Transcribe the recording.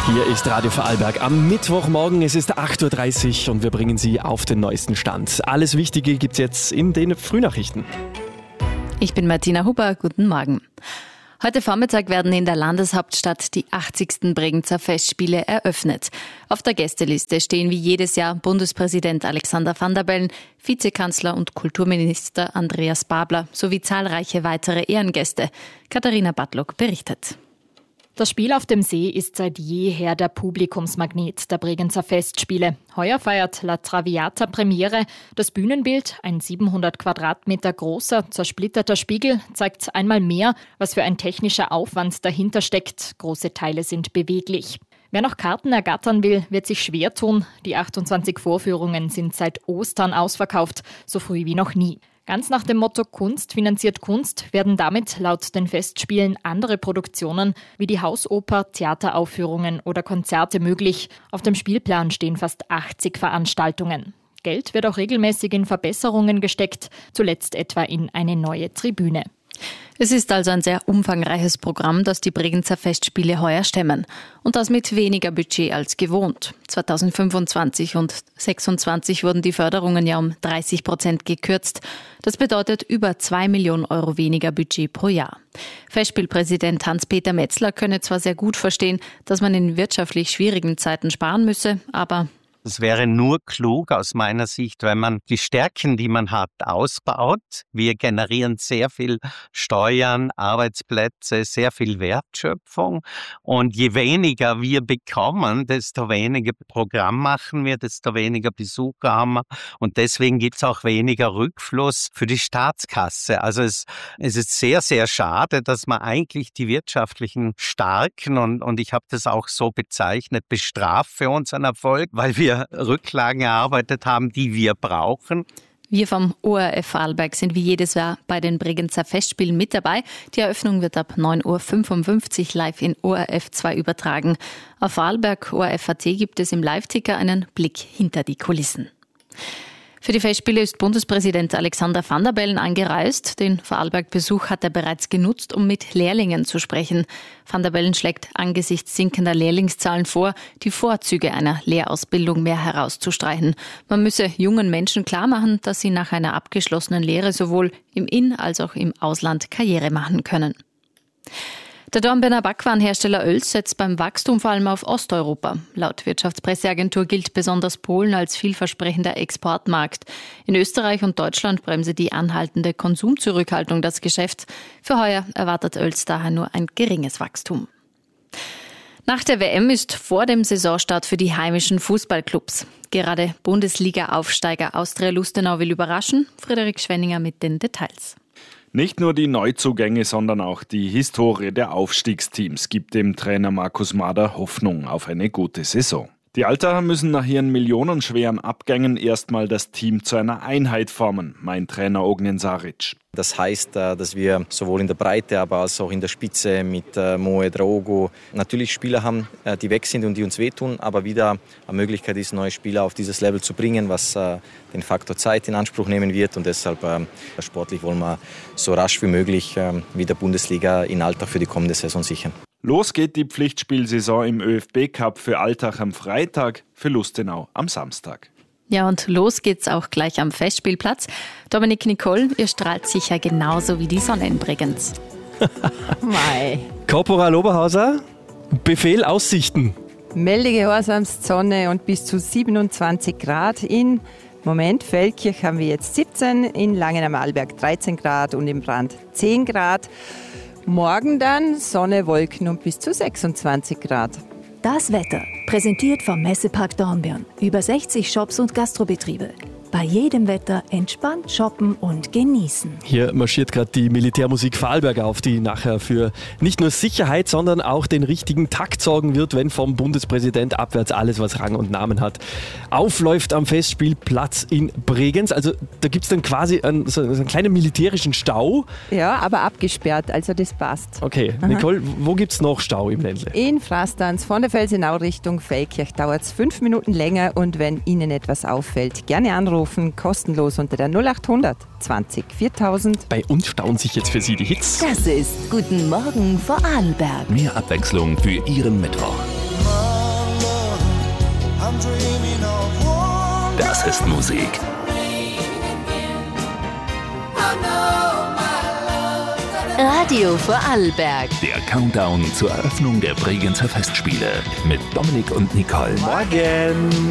Hier ist Radio Vorarlberg am Mittwochmorgen. Es ist 8.30 Uhr und wir bringen Sie auf den neuesten Stand. Alles Wichtige gibt's jetzt in den Frühnachrichten. Ich bin Martina Huber, guten Morgen. Heute Vormittag werden in der Landeshauptstadt die 80. Bregenzer Festspiele eröffnet. Auf der Gästeliste stehen wie jedes Jahr Bundespräsident Alexander Van der Bellen, Vizekanzler und Kulturminister Andreas Babler sowie zahlreiche weitere Ehrengäste. Katharina Badlock berichtet. Das Spiel auf dem See ist seit jeher der Publikumsmagnet der Bregenzer Festspiele. Heuer feiert La Traviata Premiere. Das Bühnenbild, ein 700 Quadratmeter großer, zersplitterter Spiegel, zeigt einmal mehr, was für ein technischer Aufwand dahinter steckt. Große Teile sind beweglich. Wer noch Karten ergattern will, wird sich schwer tun. Die 28 Vorführungen sind seit Ostern ausverkauft, so früh wie noch nie. Ganz nach dem Motto Kunst finanziert Kunst werden damit laut den Festspielen andere Produktionen wie die Hausoper, Theateraufführungen oder Konzerte möglich. Auf dem Spielplan stehen fast 80 Veranstaltungen. Geld wird auch regelmäßig in Verbesserungen gesteckt, zuletzt etwa in eine neue Tribüne. Es ist also ein sehr umfangreiches Programm, das die Bregenzer Festspiele heuer stemmen. Und das mit weniger Budget als gewohnt. 2025 und 2026 wurden die Förderungen ja um 30% gekürzt. Das bedeutet über 2 Millionen Euro weniger Budget pro Jahr. Festspielpräsident Hans-Peter Metzler könne zwar sehr gut verstehen, dass man in wirtschaftlich schwierigen Zeiten sparen müsse, aber es wäre nur klug aus meiner Sicht, wenn man die Stärken, die man hat, ausbaut. Wir generieren sehr viel Steuern, Arbeitsplätze, sehr viel Wertschöpfung. Und je weniger wir bekommen, desto weniger Programm machen wir, desto weniger Besucher haben wir. Und deswegen gibt es auch weniger Rückfluss für die Staatskasse. Also es ist sehr, sehr schade, dass man eigentlich die wirtschaftlichen Starken, und ich habe das auch so bezeichnet, bestraft für unseren Erfolg, weil wir Rücklagen erarbeitet haben, die wir brauchen. Wir vom ORF Vorarlberg sind wie jedes Jahr bei den Bregenzer Festspielen mit dabei. Die Eröffnung wird ab 9.55 Uhr live in ORF 2 übertragen. Auf Vorarlberg ORF.at gibt es im Live-Ticker einen Blick hinter die Kulissen. Für die Festspiele ist Bundespräsident Alexander Van der Bellen angereist. Den Vorarlberg-Besuch hat er bereits genutzt, um mit Lehrlingen zu sprechen. Van der Bellen schlägt angesichts sinkender Lehrlingszahlen vor, die Vorzüge einer Lehrausbildung mehr herauszustreichen. Man müsse jungen Menschen klarmachen, dass sie nach einer abgeschlossenen Lehre sowohl im In- als auch im Ausland Karriere machen können. Der Dornbirner Backwarenhersteller Oels setzt beim Wachstum vor allem auf Osteuropa. Laut Wirtschaftspresseagentur gilt besonders Polen als vielversprechender Exportmarkt. In Österreich und Deutschland bremse die anhaltende Konsumzurückhaltung das Geschäft. Für heuer erwartet Oels daher nur ein geringes Wachstum. Nach der WM ist vor dem Saisonstart für die heimischen Fußballclubs. Gerade Bundesliga-Aufsteiger Austria Lustenau will überraschen. Friederik Schwenninger mit den Details. Nicht nur die Neuzugänge, sondern auch die Historie der Aufstiegsteams gibt dem Trainer Markus Mader Hoffnung auf eine gute Saison. Die Altacher müssen nach ihren millionenschweren Abgängen erstmal das Team zu einer Einheit formen, meint Trainer Ognjen Saric. Das heißt, dass wir sowohl in der Breite, aber als auch in der Spitze mit Moe Drogo natürlich Spieler haben, die weg sind und die uns wehtun, aber wieder eine Möglichkeit ist, neue Spieler auf dieses Level zu bringen, was den Faktor Zeit in Anspruch nehmen wird. Und deshalb sportlich wollen wir so rasch wie möglich wieder Bundesliga in Altach für die kommende Saison sichern. Los geht die Pflichtspielsaison im ÖFB-Cup für Altach am Freitag, für Lustenau am Samstag. Ja, und los geht's auch gleich am Festspielplatz. Dominik Nicole, ihr strahlt sicher genauso wie die Sonne in Bregenz. Mei. Korporal Oberhauser, Befehl Aussichten. Melde gehorsamst Sonne und bis zu 27 Grad in Feldkirch haben wir jetzt 17, in Langen am Arlberg 13 Grad und im Brand 10 Grad. Morgen dann Sonne, Wolken und bis zu 26 Grad. Das Wetter, präsentiert vom Messepark Dornbirn. Über 60 Shops und Gastrobetriebe. Bei jedem Wetter entspannt shoppen und genießen. Hier marschiert gerade die Militärmusik Vorarlberg auf, die nachher für nicht nur Sicherheit, sondern auch den richtigen Takt sorgen wird, wenn vom Bundespräsident abwärts alles, was Rang und Namen hat, aufläuft am Festspielplatz in Bregenz. Also da gibt es dann quasi so einen kleinen militärischen Stau. Ja, aber abgesperrt, also das passt. Okay, Nicole, wo gibt es noch Stau im Ländle? In Frastanz von der Felsenau Richtung Feldkirch dauert es 5 Minuten länger und wenn Ihnen etwas auffällt, gerne anrufen. Kostenlos unter der 0800 20 4000. Bei uns stauen sich jetzt für Sie die Hits. Das ist Guten Morgen Vorarlberg. Mehr Abwechslung für Ihren Mittwoch. Das ist Musik. Radio Vorarlberg. Der Countdown zur Eröffnung der Bregenzer Festspiele mit Dominik und Nicole. Morgen!